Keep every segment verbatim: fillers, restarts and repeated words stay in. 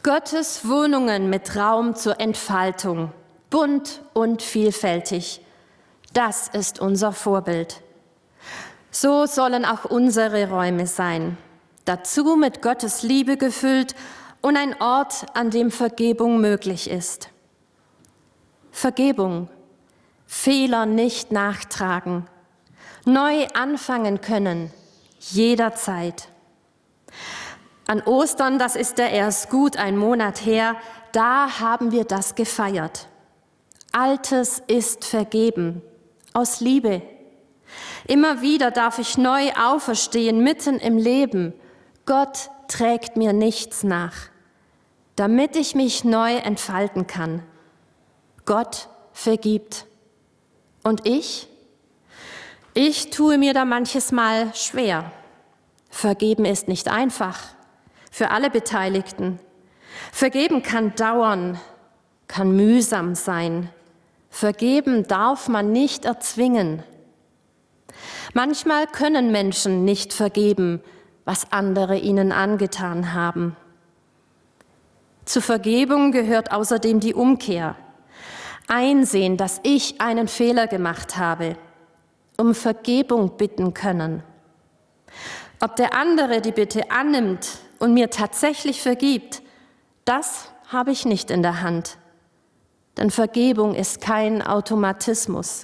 Gottes Wohnungen mit Raum zur Entfaltung, bunt und vielfältig. Das ist unser Vorbild. So sollen auch unsere Räume sein. Dazu mit Gottes Liebe gefüllt und ein Ort, an dem Vergebung möglich ist. Vergebung, Fehler nicht nachtragen, neu anfangen können, jederzeit. An Ostern, das ist ja erst gut ein Monat her, da haben wir das gefeiert. Altes ist vergeben, aus Liebe. Immer wieder darf ich neu auferstehen, mitten im Leben. Gott trägt mir nichts nach, damit ich mich neu entfalten kann. Gott vergibt. Und ich? Ich tue mir da manches Mal schwer. Vergeben ist nicht einfach. Für alle Beteiligten. Vergeben kann dauern, kann mühsam sein. Vergeben darf man nicht erzwingen. Manchmal können Menschen nicht vergeben, was andere ihnen angetan haben. Zur Vergebung gehört außerdem die Umkehr. Einsehen, dass ich einen Fehler gemacht habe, um Vergebung bitten können. Ob der andere die Bitte annimmt und mir tatsächlich vergibt, das habe ich nicht in der Hand. Denn Vergebung ist kein Automatismus.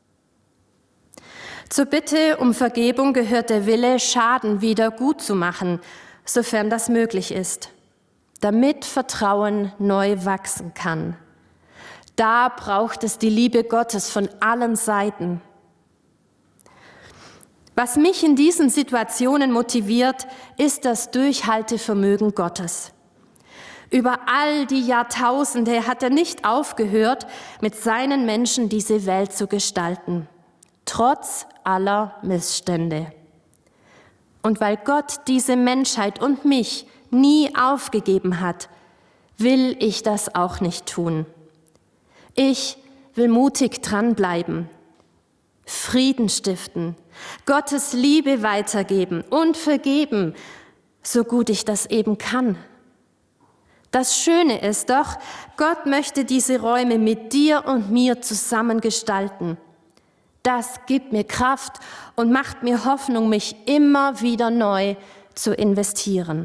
Zur Bitte um Vergebung gehört der Wille, Schaden wieder gut zu machen, sofern das möglich ist, damit Vertrauen neu wachsen kann. Da braucht es die Liebe Gottes von allen Seiten. Was mich in diesen Situationen motiviert, ist das Durchhaltevermögen Gottes. Über all die Jahrtausende hat er nicht aufgehört, mit seinen Menschen diese Welt zu gestalten, trotz aller Missstände. Und weil Gott diese Menschheit und mich nie aufgegeben hat, will ich das auch nicht tun. Ich will mutig dranbleiben, Frieden stiften, Gottes Liebe weitergeben und vergeben, so gut ich das eben kann. Das Schöne ist doch, Gott möchte diese Räume mit dir und mir zusammen gestalten. Das gibt mir Kraft und macht mir Hoffnung, mich immer wieder neu zu investieren.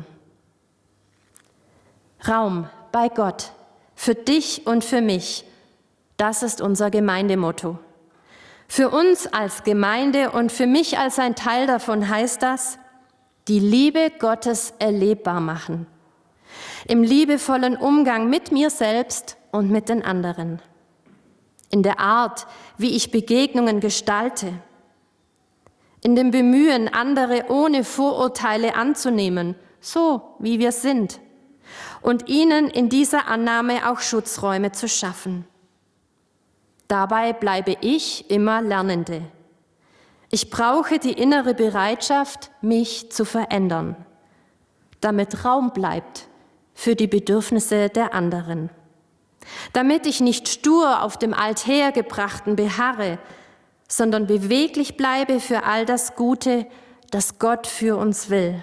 Raum bei Gott, für dich und für mich, das ist unser Gemeindemotto. Für uns als Gemeinde und für mich als ein Teil davon heißt das, die Liebe Gottes erlebbar machen. Im liebevollen Umgang mit mir selbst und mit den anderen. In der Art, wie ich Begegnungen gestalte. In dem Bemühen, andere ohne Vorurteile anzunehmen, so wie wir sind. Und ihnen in dieser Annahme auch Schutzräume zu schaffen. Dabei bleibe ich immer Lernende. Ich brauche die innere Bereitschaft, mich zu verändern, damit Raum bleibt für die Bedürfnisse der anderen. Damit ich nicht stur auf dem Althergebrachten beharre, sondern beweglich bleibe für all das Gute, das Gott für uns will.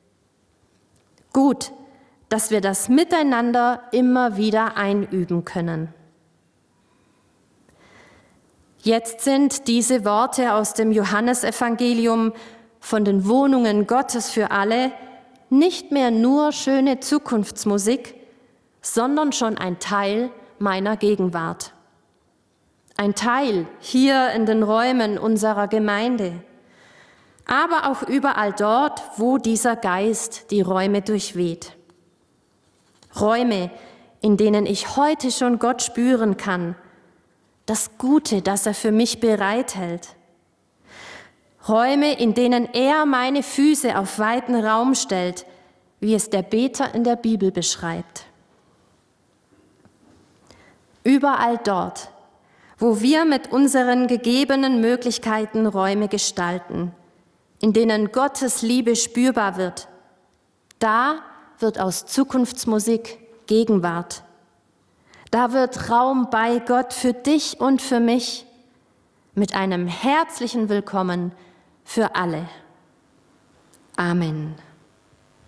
Gut, dass wir das miteinander immer wieder einüben können. Jetzt sind diese Worte aus dem Johannesevangelium von den Wohnungen Gottes für alle nicht mehr nur schöne Zukunftsmusik, sondern schon ein Teil meiner Gegenwart. Ein Teil hier in den Räumen unserer Gemeinde, aber auch überall dort, wo dieser Geist die Räume durchweht. Räume, in denen ich heute schon Gott spüren kann, das Gute, das er für mich bereithält. Räume, in denen er meine Füße auf weiten Raum stellt, wie es der Beter in der Bibel beschreibt. Überall dort, wo wir mit unseren gegebenen Möglichkeiten Räume gestalten, in denen Gottes Liebe spürbar wird, da wird aus Zukunftsmusik Gegenwart. Da wird Raum bei Gott für dich und für mich mit einem herzlichen Willkommen für alle. Amen.